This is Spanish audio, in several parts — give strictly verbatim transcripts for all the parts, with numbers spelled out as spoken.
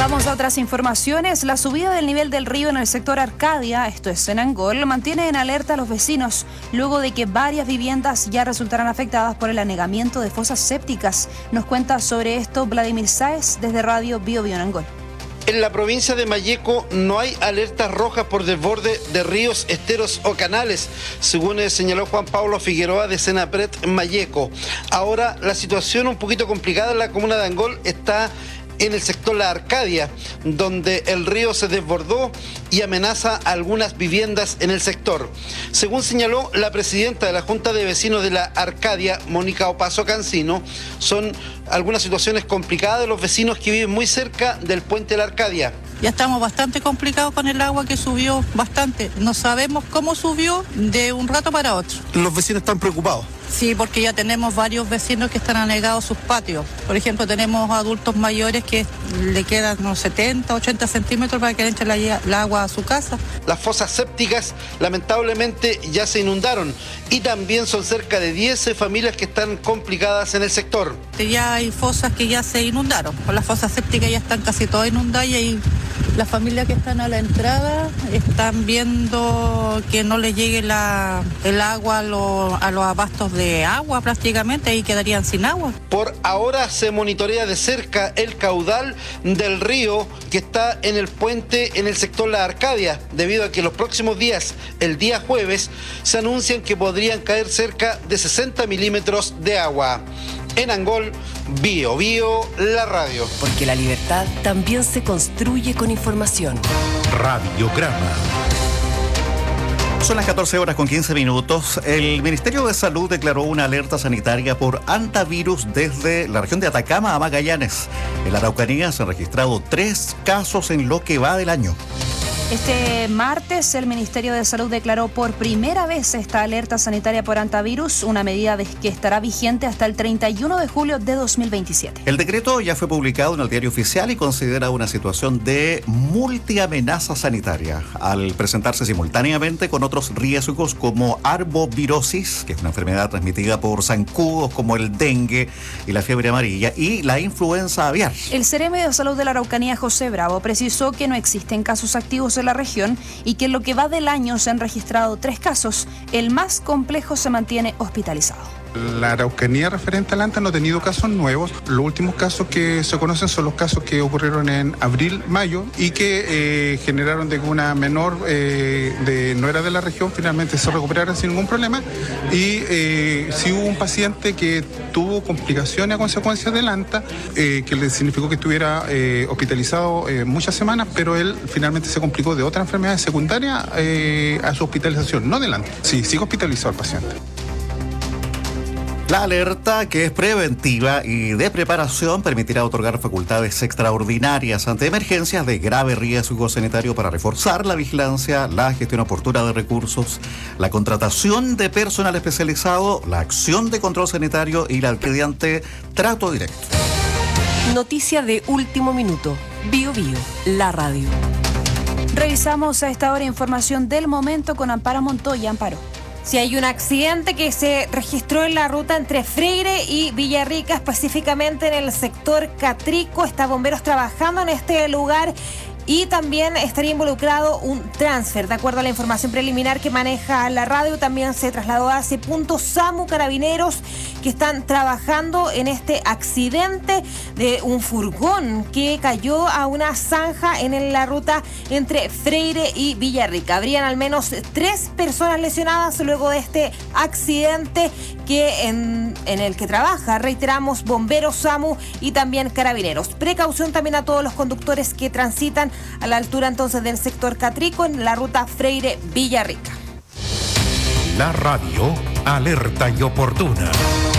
Vamos a otras informaciones. La subida del nivel del río en el sector Arcadia, esto es en Angol, mantiene en alerta a los vecinos luego de que varias viviendas ya resultaran afectadas por el anegamiento de fosas sépticas. Nos cuenta sobre esto Vladimir Sáez desde Radio Bio Bio en Angol. En la provincia de Malleco no hay alertas rojas por desborde de ríos, esteros o canales, según señaló Juan Pablo Figueroa de Senapred Malleco. Ahora la situación un poquito complicada en la comuna de Angol está en el sector La Arcadia, donde el río se desbordó y amenaza a algunas viviendas en el sector. Según señaló la presidenta de la Junta de Vecinos de La Arcadia, Mónica Opaso Cancino, son algunas situaciones complicadas de los vecinos que viven muy cerca del puente de La Arcadia. Ya estamos bastante complicados con el agua que subió bastante. No sabemos cómo subió de un rato para otro. Los vecinos están preocupados. Sí, porque ya tenemos varios vecinos que están anegados sus patios. Por ejemplo, tenemos adultos mayores que le quedan unos setenta, ochenta centímetros para que le entre el agua a su casa. Las fosas sépticas lamentablemente ya se inundaron y también son cerca de diez familias que están complicadas en el sector. Ya hay fosas que ya se inundaron. Las fosas sépticas ya están casi todas inundadas y hay las familias que están a la entrada están viendo que no les llegue la, el agua a, lo, a los abastos de agua prácticamente y quedarían sin agua. Por ahora se monitorea de cerca el caudal del río que está en el puente en el sector La Arcadia, debido a que los próximos días, el día jueves, se anuncian que podrían caer cerca de sesenta milímetros de agua. En Angol, Bio Bio, la radio. Porque la libertad también se construye con información. Radiograma. Son las catorce horas con quince minutos. El Ministerio de Salud declaró una alerta sanitaria por hantavirus desde la región de Atacama a Magallanes. En la Araucanía se han registrado tres casos en lo que va del año. Este martes, el Ministerio de Salud declaró por primera vez esta alerta sanitaria por hantavirus, una medida de que estará vigente hasta el treinta y uno de julio de dos mil veintisiete. El decreto ya fue publicado en el Diario Oficial y considera una situación de multiamenaza sanitaria, al presentarse simultáneamente con otros riesgos como arbovirosis, que es una enfermedad transmitida por zancudos como el dengue y la fiebre amarilla, y la influenza aviar. El Seremi de Salud de la Araucanía, José Bravo, precisó que no existen casos activos en la región y que en lo que va del año se han registrado tres casos. El más complejo se mantiene hospitalizado. La Araucanía referente al ANTA no ha tenido casos nuevos. Los últimos casos que se conocen son los casos que ocurrieron en abril, mayo y que eh, generaron de que una menor eh, de, no era de la región finalmente se recuperara sin ningún problema y eh, sí hubo un paciente que tuvo complicaciones a consecuencia del ANTA eh, que le significó que estuviera eh, hospitalizado eh, muchas semanas, pero él finalmente se complicó de otra enfermedad secundaria eh, a su hospitalización, no del ANTA. Sí, sigue hospitalizado el paciente. La alerta, que es preventiva y de preparación, permitirá otorgar facultades extraordinarias ante emergencias de grave riesgo sanitario para reforzar la vigilancia, la gestión oportuna de recursos, la contratación de personal especializado, la acción de control sanitario y la mediante trato directo. Noticia de último minuto. Bio Bio, la radio. Revisamos a esta hora información del momento con Amparo Montoya. Amparo. Si hay un accidente que se registró en la ruta entre Freire y Villarrica, específicamente en el sector Catrico. Está bomberos trabajando en este lugar y también estaría involucrado un transfer. De acuerdo a la información preliminar que maneja la radio, también se trasladó a ese punto SAMU Carabineros, que están trabajando en este accidente de un furgón que cayó a una zanja en la ruta entre Freire y Villarrica. Habrían al menos tres personas lesionadas luego de este accidente que en, en el que trabaja, reiteramos, bomberos, SAMU y también Carabineros. Precaución también a todos los conductores que transitan a la altura entonces del sector Catrico en la ruta Freire-Villarrica. La radio, alerta y oportuna.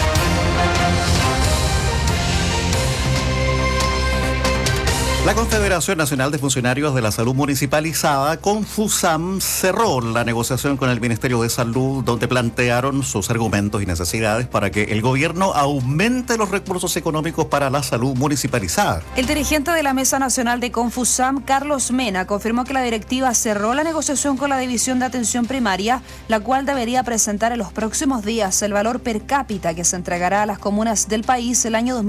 La Confederación Nacional de Funcionarios de la Salud Municipalizada, Confusam, cerró la negociación con el Ministerio de Salud, donde plantearon sus argumentos y necesidades para que el gobierno aumente los recursos económicos para la salud municipalizada. El dirigente de la Mesa Nacional de Confusam, Carlos Mena, confirmó que la directiva cerró la negociación con la División de Atención Primaria, la cual debería presentar en los próximos días el valor per cápita que se entregará a las comunas del país el año dos mil